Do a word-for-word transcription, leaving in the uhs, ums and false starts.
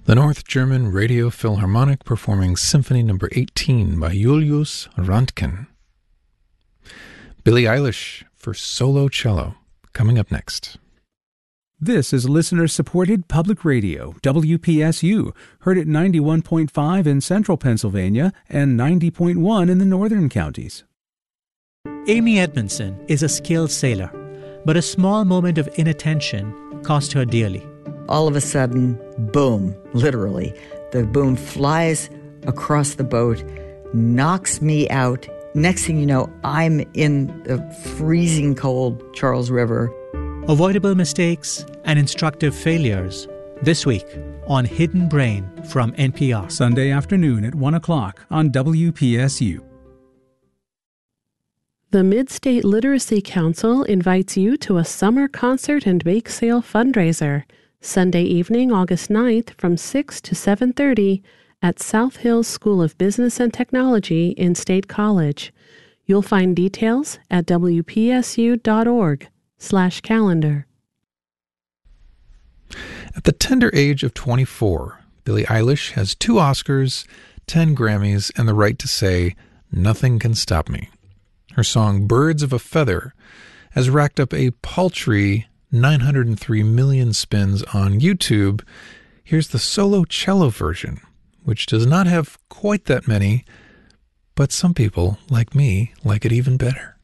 The North German Radio Philharmonic performing Symphony Number eighteen by Julius Röntgen. Billie Eilish for solo cello, coming up next. This is listener-supported public radio, W P S U, heard at ninety-one point five in central Pennsylvania and ninety point one in the northern counties. Amy Edmondson is a skilled sailor, but a small moment of inattention cost her dearly. All of a sudden, boom, literally, the boom flies across the boat, knocks me out. Next thing you know, I'm in the freezing cold Charles River. Avoidable mistakes and instructive failures. This week on Hidden Brain from N P R. Sunday afternoon at one o'clock on W P S U. The Mid-State Literacy Council invites you to a summer concert and bake sale fundraiser, Sunday evening, August ninth from six to seven thirty at South Hills School of Business and Technology in State College. You'll find details at W P S U dot org slash calendar. At the tender age of twenty-four, Billie Eilish has two Oscars, ten Grammys, and the right to say, "Nothing can stop me." Her song Birds of a Feather has racked up a paltry nine hundred three million spins on YouTube. Here's the solo cello version, which does not have quite that many, but some people, like me, like it even better.